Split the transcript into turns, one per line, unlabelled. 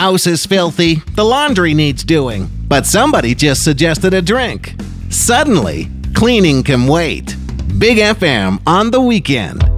house is filthy, the laundry needs doing, but somebody just suggested a drink. Suddenly, cleaning can wait. Big FM on the weekend.